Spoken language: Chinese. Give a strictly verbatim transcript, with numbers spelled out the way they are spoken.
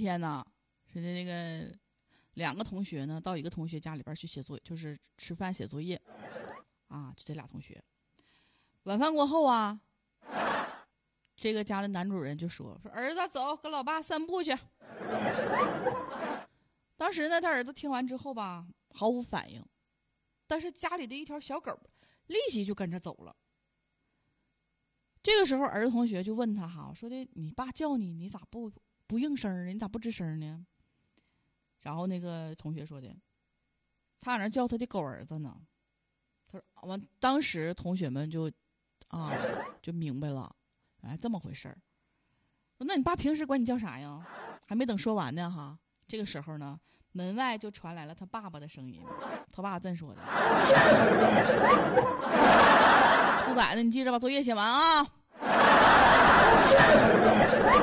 天呢，是那个两个同学呢到一个同学家里边去写作业，就是吃饭写作业啊，就这俩同学。晚饭过后啊，这个家的男主人就说说儿子走，跟老爸散步去。当时呢，他儿子听完之后吧，毫无反应，但是家里的一条小狗立即就跟着走了。这个时候，儿子同学就问他哈，说的你爸叫你，你咋不不应声呢？你咋不吱声呢？然后那个同学说的，他在那叫他的狗儿子呢。他说完，当时同学们就啊就明白了，哎，这么回事儿。那你爸平时管你叫啥呀？还没等说完呢哈。这个时候呢，门外就传来了他爸爸的声音。他爸这么说的：“兔崽子，你记着把作业写完啊！”